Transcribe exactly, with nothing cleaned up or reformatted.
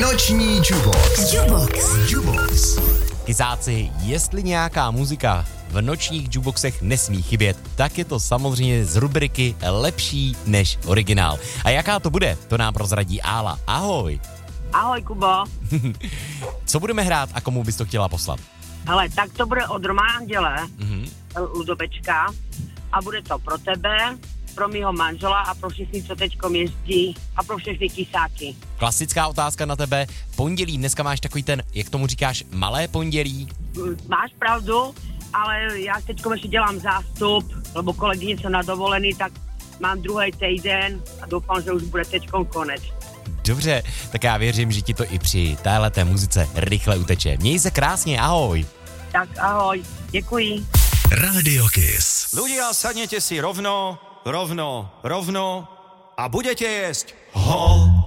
Noční Jukebox. Jukebox. Jukebox. Kysáci, jestli nějaká muzika v nočních jukeboxech nesmí chybět, tak je to samozřejmě z rubriky Lepší než originál. A jaká to bude, to nám prozradí Ála. Ahoj. Ahoj, Kubo. Co budeme hrát a komu bys to chtěla poslat? Hele, tak to bude od Romana Anděle, Mhm. Ludovečka, a bude to pro tebe, pro mýho manžela a pro všichni, co teďkom jezdí, a pro všechny kysáky. Klasická otázka na tebe. Pondělí, dneska máš takový ten, jak tomu říkáš, malé pondělí? Máš pravdu, ale já teďkom ještě dělám zástup, lebo kolegyně jsou na dovolený, tak mám druhý týden a doufám, že už bude teďkom konec. Dobře, tak já věřím, že ti to i při téhleté muzice rychle uteče. Měj se krásně, ahoj. Tak ahoj, děkuji. Radio Kiss. Ľudia, sadnete si rovno, rovno, rovno a budete jesť ho.